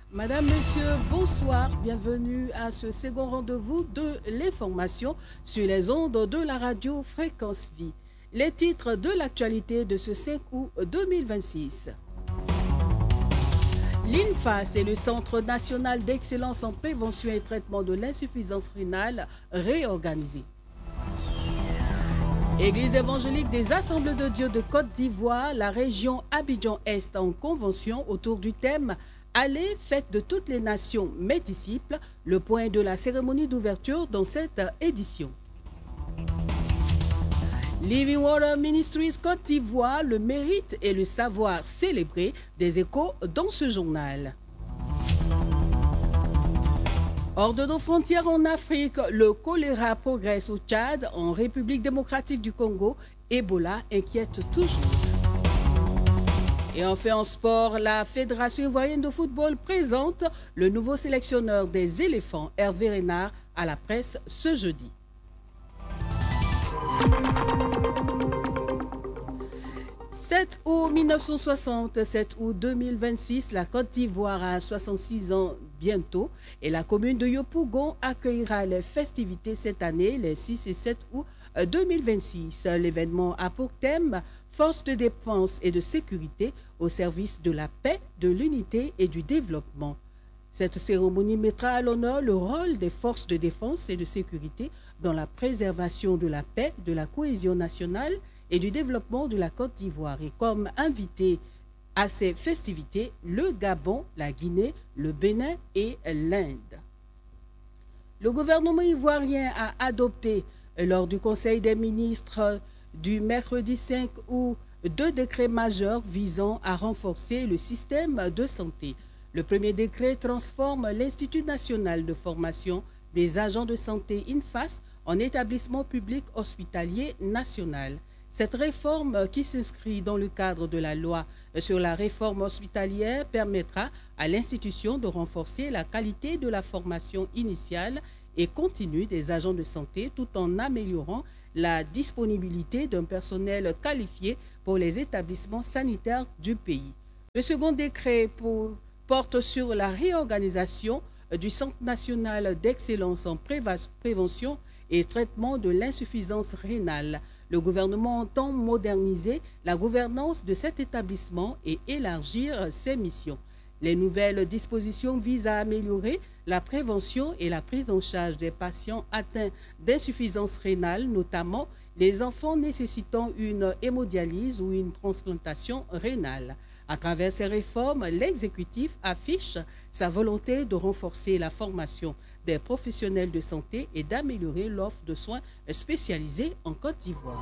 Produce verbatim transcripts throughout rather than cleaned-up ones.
Madame, Monsieur, bonsoir. Bienvenue à ce second rendez-vous de l'information sur les ondes de la radio Fréquence Vie. Les titres de l'actualité de ce cinq août deux mille vingt-six. L'I N F A, c'est le Centre national d'excellence en prévention et traitement de l'insuffisance rénale, réorganisé. Église évangélique des Assemblées de Dieu de Côte d'Ivoire, la région Abidjan-Est en convention autour du thème « Allez, fête de toutes les nations, mes disciples », le point de la cérémonie d'ouverture dans cette édition. Living Water Ministries Côte d'Ivoire, le mérite et le savoir célébré, des échos dans ce journal. Hors de nos frontières en Afrique, le choléra progresse au Tchad, en République démocratique du Congo. Ebola inquiète toujours. Et enfin en sport, la Fédération ivoirienne de football présente le nouveau sélectionneur des éléphants, Hervé Renard, à la presse ce jeudi. sept août mille neuf cent soixante, sept août deux mille vingt-six, la Côte d'Ivoire a soixante-six ans bientôt et la commune de Yopougon accueillera les festivités cette année, les six et sept août deux mille vingt-six. L'événement a pour thème « Force de défense et de sécurité au service de la paix, de l'unité et du développement ». Cette cérémonie mettra à l'honneur le rôle des forces de défense et de sécurité dans la préservation de la paix, de la cohésion nationale et du développement de la Côte d'Ivoire. Et comme invité à ces festivités, le Gabon, la Guinée, le Bénin et l'Inde. Le gouvernement ivoirien a adopté lors du Conseil des ministres du mercredi cinq août deux décrets majeurs visant à renforcer le système de santé. Le premier décret transforme l'Institut national de formation des agents de santé I N F A S en établissement public hospitalier national. Cette réforme, qui s'inscrit dans le cadre de la loi sur la réforme hospitalière, permettra à l'institution de renforcer la qualité de la formation initiale et continue des agents de santé tout en améliorant la disponibilité d'un personnel qualifié pour les établissements sanitaires du pays. Le second décret pour, porte sur la réorganisation du Centre national d'excellence en prévention et traitement de l'insuffisance rénale. Le gouvernement entend moderniser la gouvernance de cet établissement et élargir ses missions. Les nouvelles dispositions visent à améliorer la prévention et la prise en charge des patients atteints d'insuffisance rénale, notamment les enfants nécessitant une hémodialyse ou une transplantation rénale. À travers ces réformes, l'exécutif affiche sa volonté de renforcer la formation des professionnels de santé et d'améliorer l'offre de soins spécialisés en Côte d'Ivoire.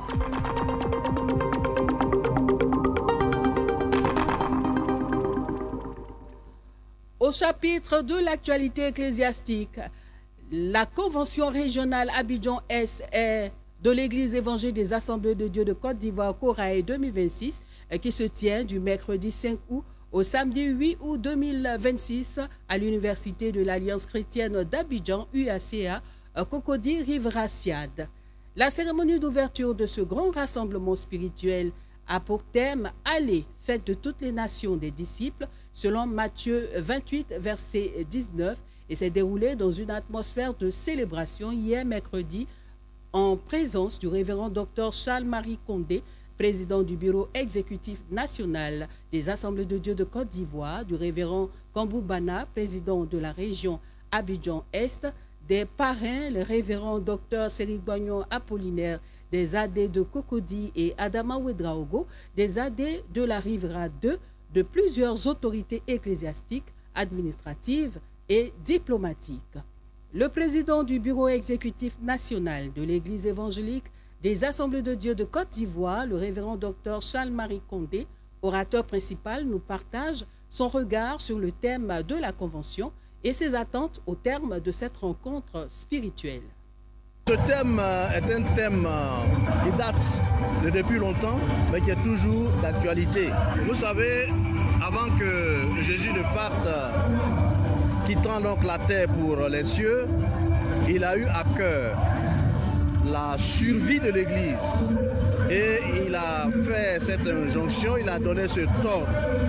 Au chapitre de l'actualité ecclésiastique, la Convention régionale Abidjan-Est de l'Église évangélique des Assemblées de Dieu de Côte d'Ivoire, Corail deux mille vingt-six, qui se tient du mercredi cinq août au samedi huit août deux mille vingt-six à l'Université de l'Alliance chrétienne d'Abidjan, U A C A, Cocody Rive-Raciade. La cérémonie d'ouverture de ce grand rassemblement spirituel a pour thème « Allez, fête de toutes les nations des disciples » selon Matthieu vingt-huit, verset dix-neuf, et s'est déroulée dans une atmosphère de célébration hier mercredi en présence du révérend docteur Charles-Marie Condé, président du bureau exécutif national des Assemblées de Dieu de Côte d'Ivoire, du révérend Kambou Bana, président de la région Abidjan-Est, des parrains, le révérend docteur Cédric Bagnon Apollinaire, des A D de Cocody et Adama Ouedraogo, des A D de la Rivera deux, de plusieurs autorités ecclésiastiques, administratives et diplomatiques. Le président du bureau exécutif national de l'Église évangélique des Assemblées de Dieu de Côte d'Ivoire, le révérend docteur Charles-Marie Condé, orateur principal, nous partage son regard sur le thème de la Convention et ses attentes au terme de cette rencontre spirituelle. Ce thème est un thème qui date de depuis longtemps, mais qui est toujours d'actualité. Vous savez, avant que Jésus ne parte, quittant donc la terre pour les cieux, il a eu à cœur la survie de l'Église. Et il a fait cette injonction, il a donné ce ordre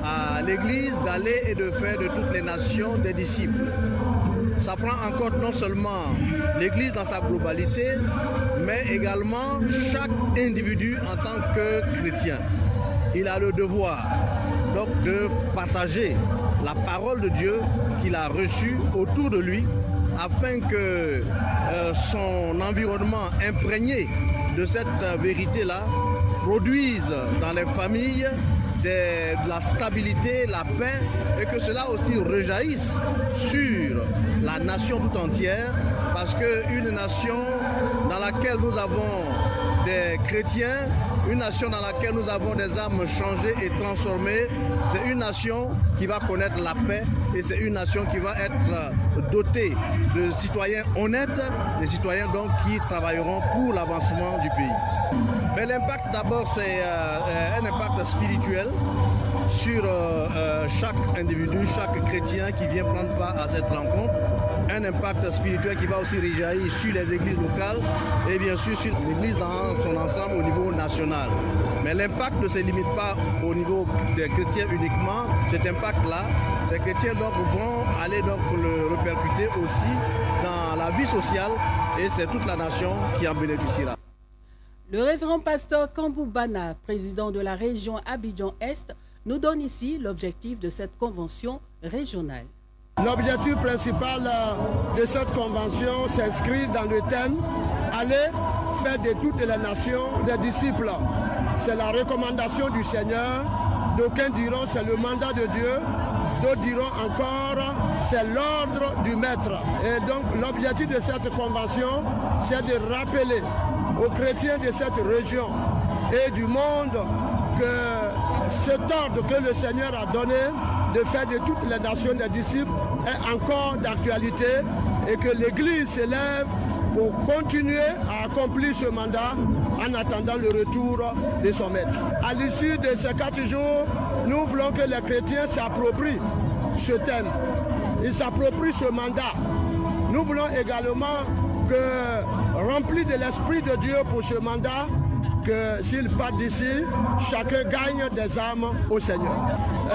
à l'Église d'aller et de faire de toutes les nations des disciples. Ça prend en compte non seulement l'Église dans sa globalité, mais également chaque individu en tant que chrétien. Il a le devoir donc de partager la parole de Dieu qu'il a reçue autour de lui, afin que euh, son environnement imprégné de cette vérité-là produise dans les familles des, de la stabilité, la paix, et que cela aussi rejaillisse sur la nation tout entière, parce qu'une nation dans laquelle nous avons des chrétiens, une nation dans laquelle nous avons des âmes changées et transformées, c'est une nation qui va connaître la paix et c'est une nation qui va être dotée de citoyens honnêtes, des citoyens donc qui travailleront pour l'avancement du pays. Mais l'impact d'abord c'est euh, un impact spirituel sur euh, euh, chaque individu, chaque chrétien qui vient prendre part à cette rencontre. Un impact spirituel qui va aussi rejaillir sur les églises locales et bien sûr sur l'église dans son ensemble au niveau national. Mais l'impact ne se limite pas au niveau des chrétiens uniquement. Cet impact-là, ces chrétiens donc vont aller donc le répercuter aussi dans la vie sociale et c'est toute la nation qui en bénéficiera. Le révérend pasteur Kambou Bana, président de la région Abidjan-Est, nous donne ici l'objectif de cette convention régionale. L'objectif principal de cette convention s'inscrit dans le thème « Aller faire de toutes les nations des disciples ». C'est la recommandation du Seigneur. D'aucuns diront c'est le mandat de Dieu. D'autres diront encore c'est l'ordre du Maître. Et donc l'objectif de cette convention, c'est de rappeler aux chrétiens de cette région et du monde que cet ordre que le Seigneur a donné de faire de toutes les nations des disciples est encore d'actualité et que l'Église s'élève pour continuer à accomplir ce mandat en attendant le retour de son Maître. À l'issue de ces quatre jours, nous voulons que les chrétiens s'approprient ce thème, ils s'approprient ce mandat. Nous voulons également que, remplis de l'Esprit de Dieu pour ce mandat, que s'ils partent d'ici, chacun gagne des âmes au Seigneur.